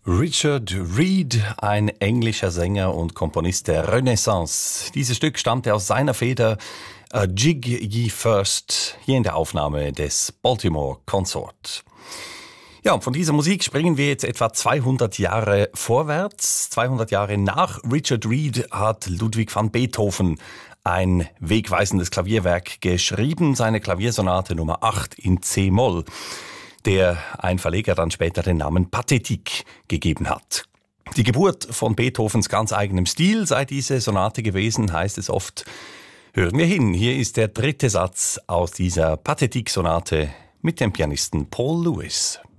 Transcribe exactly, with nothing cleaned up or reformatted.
Richard Reed, ein englischer Sänger und Komponist der Renaissance. Dieses Stück stammte aus seiner Feder A Jig Ye First, hier in der Aufnahme des Baltimore Consort. Ja, und von dieser Musik springen wir jetzt etwa zweihundert Jahre vorwärts. zweihundert Jahre nach Richard Reed hat Ludwig van Beethoven ein wegweisendes Klavierwerk geschrieben, seine Klaviersonate Nummer acht in C-Moll, der ein Verleger dann später den Namen Pathétique gegeben hat. Die Geburt von Beethovens ganz eigenem Stil sei diese Sonate gewesen, heißt es oft. Hören wir hin, hier ist der dritte Satz aus dieser Pathétique-Sonate mit dem Pianisten Paul Lewis.